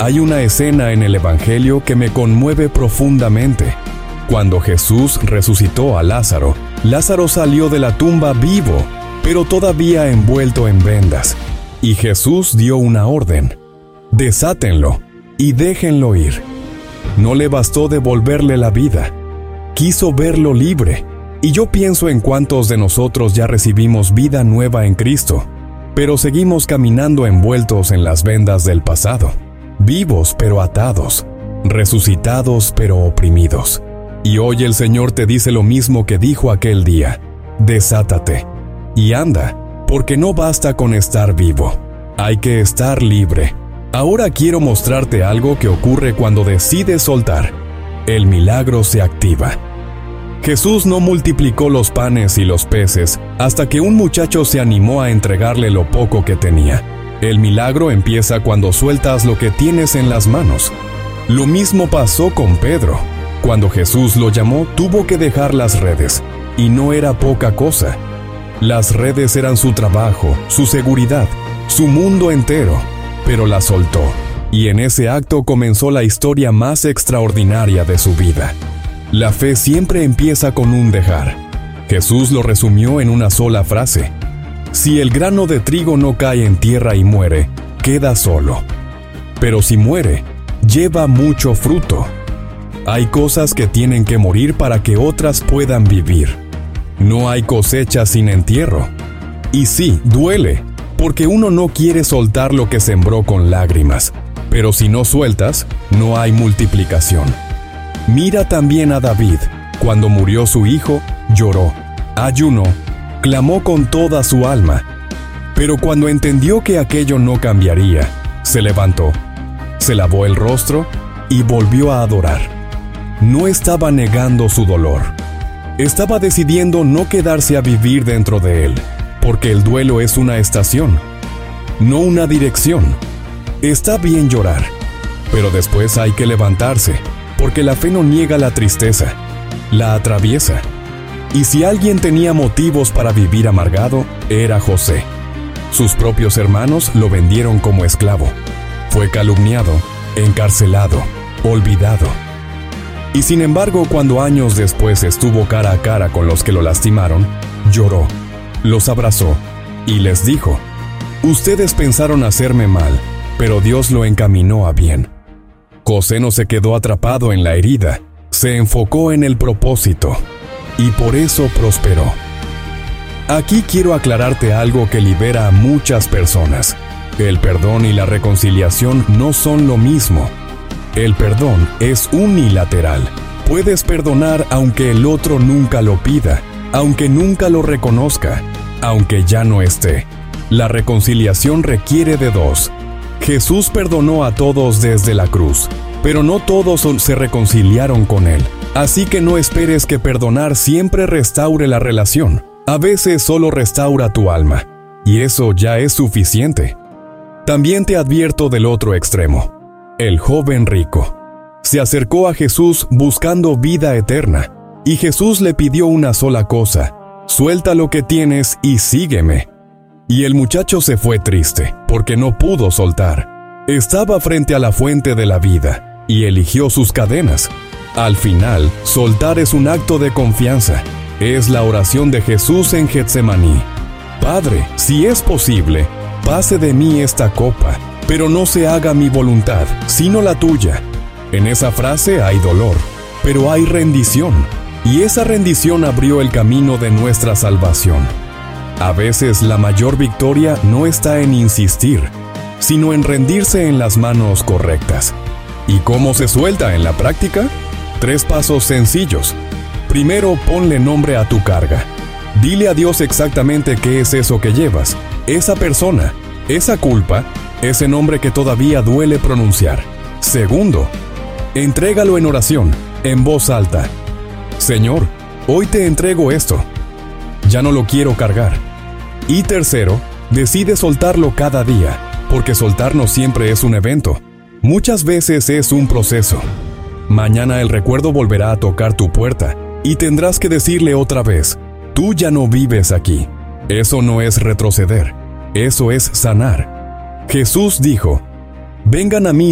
Hay una escena en el Evangelio que me conmueve profundamente. Cuando Jesús resucitó a Lázaro, Lázaro salió de la tumba vivo, pero todavía envuelto en vendas. Y Jesús dio una orden: desátenlo y déjenlo ir. No le bastó devolverle la vida, quiso verlo libre. Y yo pienso en cuántos de nosotros ya recibimos vida nueva en Cristo, pero seguimos caminando envueltos en las vendas del pasado, vivos pero atados, resucitados pero oprimidos. Y hoy el Señor te dice lo mismo que dijo aquel día: desátate y anda, porque no basta con estar vivo, hay que estar libre. Ahora quiero mostrarte algo que ocurre cuando decides soltar. El milagro se activa. Jesús no multiplicó los panes y los peces hasta que un muchacho se animó a entregarle lo poco que tenía. El milagro empieza cuando sueltas lo que tienes en las manos. Lo mismo pasó con Pedro. Cuando Jesús lo llamó, tuvo que dejar las redes, y no era poca cosa. Las redes eran su trabajo, su seguridad, su mundo entero, pero las soltó, y en ese acto comenzó la historia más extraordinaria de su vida. La fe siempre empieza con un dejar. Jesús lo resumió en una sola frase: si el grano de trigo no cae en tierra y muere, queda solo. Pero si muere, lleva mucho fruto. Hay cosas que tienen que morir para que otras puedan vivir. No hay cosecha sin entierro. Y sí, duele, porque uno no quiere soltar lo que sembró con lágrimas. Pero si no sueltas, no hay multiplicación. Mira también a David. Cuando murió su hijo, lloró, ayunó, clamó con toda su alma. Pero cuando entendió que aquello no cambiaría, se levantó, se lavó el rostro y volvió a adorar. No estaba negando su dolor. Estaba decidiendo no quedarse a vivir dentro de él, porque el duelo es una estación, no una dirección. Está bien llorar, pero después hay que levantarse, porque la fe no niega la tristeza, la atraviesa. Y si alguien tenía motivos para vivir amargado, era José. Sus propios hermanos lo vendieron como esclavo. Fue calumniado, encarcelado, olvidado. Y sin embargo, cuando años después estuvo cara a cara con los que lo lastimaron, lloró, los abrazó y les dijo: ustedes pensaron hacerme mal, pero Dios lo encaminó a bien. José no se quedó atrapado en la herida, se enfocó en el propósito, y por eso prosperó. Aquí quiero aclararte algo que libera a muchas personas. El perdón y la reconciliación no son lo mismo. El perdón es unilateral. Puedes perdonar aunque el otro nunca lo pida, aunque nunca lo reconozca, aunque ya no esté. La reconciliación requiere de dos. Jesús perdonó a todos desde la cruz, pero no todos se reconciliaron con Él. Así que no esperes que perdonar siempre restaure la relación. A veces solo restaura tu alma, y eso ya es suficiente. También te advierto del otro extremo. El joven rico se acercó a Jesús buscando vida eterna, y Jesús le pidió una sola cosa: suelta lo que tienes y sígueme. Y el muchacho se fue triste, porque no pudo soltar. Estaba frente a la fuente de la vida, y eligió sus cadenas. Al final, soltar es un acto de confianza. Es la oración de Jesús en Getsemaní: Padre, si es posible, pase de mí esta copa, pero no se haga mi voluntad, sino la tuya. En esa frase hay dolor, pero hay rendición, y esa rendición abrió el camino de nuestra salvación. A veces la mayor victoria no está en insistir, sino en rendirse en las manos correctas. ¿Y cómo se suelta en la práctica? 3 pasos sencillos. Primero, ponle nombre a tu carga. Dile a Dios exactamente qué es eso que llevas, esa persona, esa culpa, ese nombre que todavía duele pronunciar. Segundo, entrégalo en oración, en voz alta. Señor, hoy te entrego esto. Ya no lo quiero cargar. Y tercero, decide soltarlo cada día, porque soltar no siempre es un evento. Muchas veces es un proceso. Mañana el recuerdo volverá a tocar tu puerta, y tendrás que decirle otra vez: tú ya no vives aquí. Eso no es retroceder, eso es sanar. Jesús dijo: vengan a mí